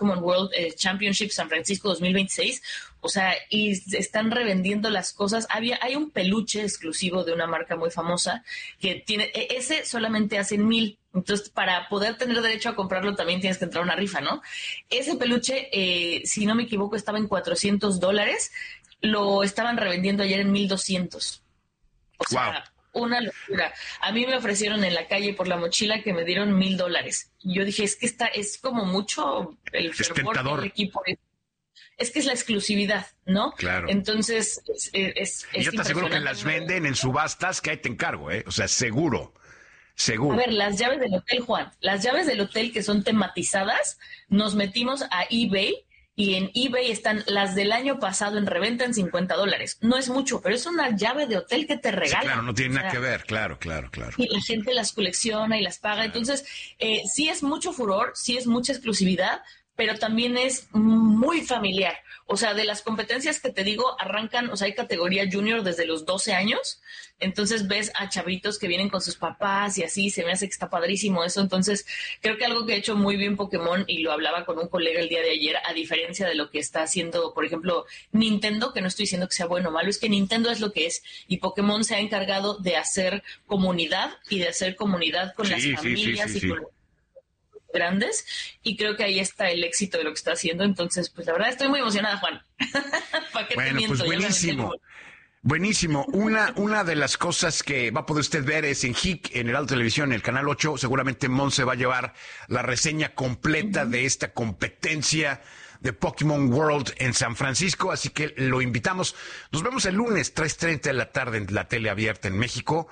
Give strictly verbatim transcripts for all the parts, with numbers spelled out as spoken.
Pokémon World eh, Championship San Francisco dos mil veintiséis, o sea, y están revendiendo las cosas. Había, hay un peluche exclusivo de una marca muy famosa que tiene, ese solamente hacen mil. Entonces, para poder tener derecho a comprarlo también tienes que entrar a una rifa, ¿no? Ese peluche, eh, si no me equivoco, estaba en cuatrocientos dólares. Lo estaban revendiendo ayer en mil doscientos. O sea, wow, una locura. A mí me ofrecieron en la calle por la mochila que me dieron mil dólares. Yo dije, es que esta es como mucho el fervor del equipo. Es que es la exclusividad, ¿no? Claro. Entonces, es, es, es y yo te aseguro que las venden en subastas, que ahí te encargo, ¿eh? O sea, seguro. Seguro. A ver, las llaves del hotel, Juan, las llaves del hotel que son tematizadas, nos metimos a eBay y en eBay están las del año pasado en reventa en cincuenta dólares. No es mucho, pero es una llave de hotel que te regalan. Sí, claro, no tiene o sea, nada que ver, claro, claro, claro. Y la gente las colecciona y las paga. Claro. Entonces, eh, sí es mucho furor, sí es mucha exclusividad, pero también es muy familiar. O sea, de las competencias que te digo, arrancan, o sea, hay categoría junior desde los doce años, entonces ves a chavitos que vienen con sus papás y así, se me hace que está padrísimo eso. Entonces, creo que algo que ha hecho muy bien Pokémon, y lo hablaba con un colega el día de ayer, a diferencia de lo que está haciendo, por ejemplo, Nintendo, que no estoy diciendo que sea bueno o malo, es que Nintendo es lo que es, y Pokémon se ha encargado de hacer comunidad, y de hacer comunidad con sí, las familias sí, sí, sí, y con... Sí. grandes, y creo que ahí está el éxito de lo que está haciendo. Entonces, pues la verdad estoy muy emocionada, Juan. ¿Para qué bueno, te miento? Pues buenísimo. Buenísimo. Una, una de las cosas que va a poder usted ver es en H I C, en Heraldo Televisión, en el Canal ocho. Seguramente Monse va a llevar la reseña completa uh-huh. de esta competencia de Pokémon World en San Francisco, así que lo invitamos. Nos vemos el lunes, tres treinta de la tarde, en la tele abierta en México,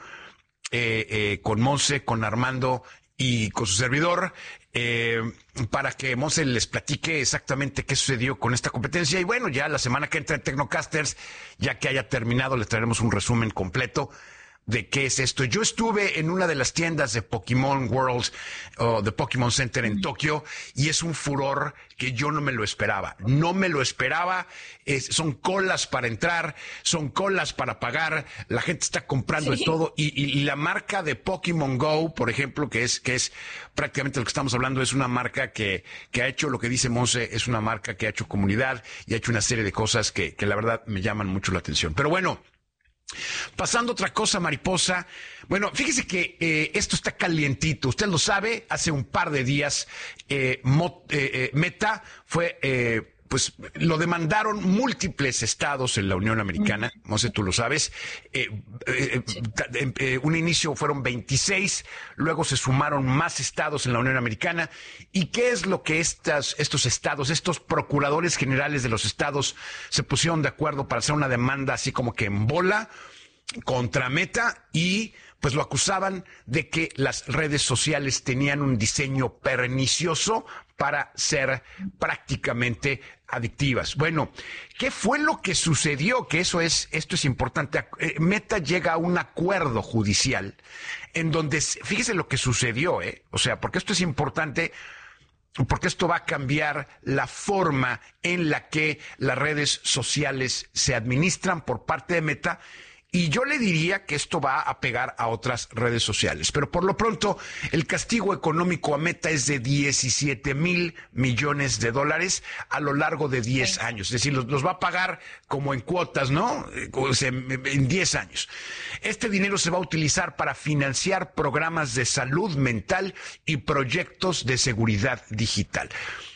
eh, eh, con Monse, con Armando y con su servidor, eh, para que Monse les platique exactamente qué sucedió con esta competencia. Y bueno, ya la semana que entra en Tecnocasters, ya que haya terminado, les traeremos un resumen completo de qué es esto. Yo estuve en una de las tiendas de Pokémon World, o de Pokémon Center en Tokio, y es un furor que yo no me lo esperaba. No me lo esperaba. Es, son colas para entrar, son colas para pagar. La gente está comprando sí. de todo. Y, y, y la marca de Pokémon Go, por ejemplo, que es, que es prácticamente lo que estamos hablando, es una marca que, que ha hecho lo que dice Monse, es una marca que ha hecho comunidad y ha hecho una serie de cosas que, que la verdad me llaman mucho la atención. Pero bueno, pasando a otra cosa, mariposa. Bueno, fíjese que eh, esto está calientito. Usted lo sabe, hace un par de días eh, Mo, eh, eh, Meta fue, eh, pues lo demandaron múltiples estados en la Unión Americana. No sé, tú lo sabes. Eh, eh, sí. eh, eh, un inicio fueron veintiséis, luego se sumaron más estados en la Unión Americana. ¿Y qué es lo que estas, estos estados, estos procuradores generales de los estados se pusieron de acuerdo para hacer una demanda así como que en bola contra Meta? Y pues lo acusaban de que las redes sociales tenían un diseño pernicioso para ser prácticamente adictivas. Bueno, ¿qué fue lo que sucedió? Que eso es, esto es importante. Meta llega a un acuerdo judicial en donde, fíjese lo que sucedió, ¿eh? O sea, porque esto es importante, porque esto va a cambiar la forma en la que las redes sociales se administran por parte de Meta. Y yo le diría que esto va a pegar a otras redes sociales. Pero por lo pronto, el castigo económico a Meta es de diecisiete mil millones de dólares a lo largo de diez años. Es decir, los, los va a pagar como en cuotas, ¿no? O sea, en diez años. Este dinero se va a utilizar para financiar programas de salud mental y proyectos de seguridad digital.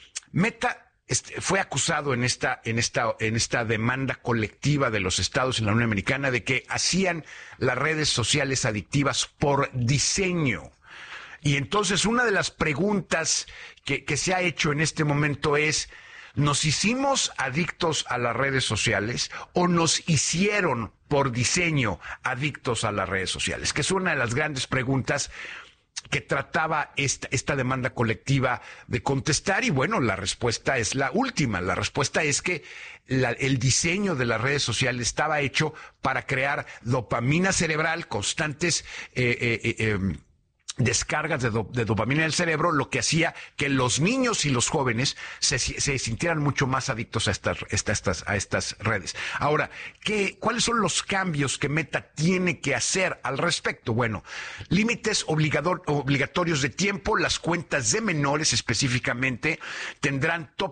Meta fue acusado en esta, en esta, en esta demanda colectiva de los estados en la Unión Americana de que hacían las redes sociales adictivas por diseño. Y entonces una de las preguntas que, que se ha hecho en este momento es, ¿nos hicimos adictos a las redes sociales o nos hicieron por diseño adictos a las redes sociales? Que es una de las grandes preguntas que trataba esta, esta demanda colectiva de contestar. Y bueno, la respuesta es la última. La respuesta es que la, el diseño de las redes sociales estaba hecho para crear dopamina cerebral, constantes eh, eh, eh, descargas de, do, de dopamina en el cerebro, lo que hacía que los niños y los jóvenes se, se sintieran mucho más adictos a estas, a estas, a estas redes. Ahora, ¿qué, ¿cuáles son los cambios que Meta tiene que hacer al respecto? Bueno, límites obligador, obligatorios de tiempo. Las cuentas de menores específicamente tendrán top